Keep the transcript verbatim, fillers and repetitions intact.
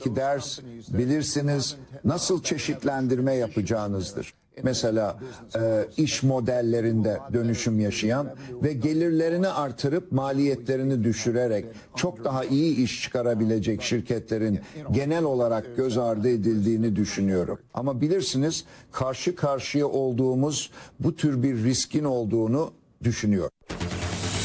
buradaki ders, bilirsiniz, nasıl çeşitlendirme yapacağınızdır. Mesela e, iş modellerinde dönüşüm yaşayan ve gelirlerini artırıp maliyetlerini düşürerek çok daha iyi iş çıkarabilecek şirketlerin genel olarak göz ardı edildiğini düşünüyorum. Ama bilirsiniz, karşı karşıya olduğumuz bu tür bir riskin olduğunu düşünüyorum.